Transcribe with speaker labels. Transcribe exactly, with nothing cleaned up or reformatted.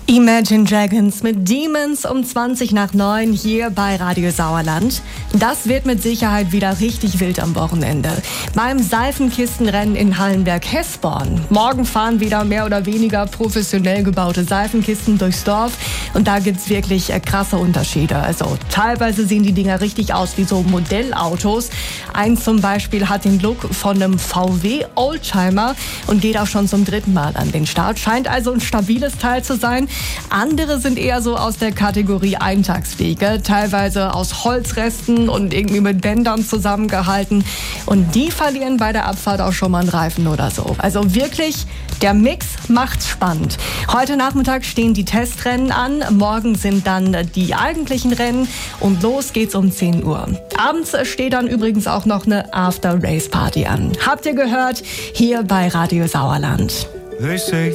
Speaker 1: Imagine Dragons mit Demons um zwanzig nach neun hier bei Radio Sauerland. Das wird mit Sicherheit wieder richtig wild am Wochenende. Beim Seifenkistenrennen in Hallenberg-Hesborn. Morgen fahren wieder mehr oder weniger professionell gebaute Seifenkisten durchs Dorf. Und da gibt's wirklich äh, krasse Unterschiede. Also teilweise sehen die Dinger richtig aus wie so Modellautos. Eins zum Beispiel hat den Look von einem V W-Oldtimer und geht auch schon zum dritten Mal an den Start. Scheint also ein stabiles Teil zu sein. Andere sind eher so aus der Kategorie Eintagsfliege, teilweise aus Holzresten und irgendwie mit Bändern zusammengehalten. Und die verlieren bei der Abfahrt auch schon mal einen Reifen oder so. Also wirklich, der Mix macht's spannend. Heute Nachmittag stehen die Testrennen an, morgen sind dann die eigentlichen Rennen und los geht's um zehn Uhr. Abends steht dann übrigens auch noch eine After-Race-Party an. Habt ihr gehört? Hier bei Radio Sauerland.
Speaker 2: They say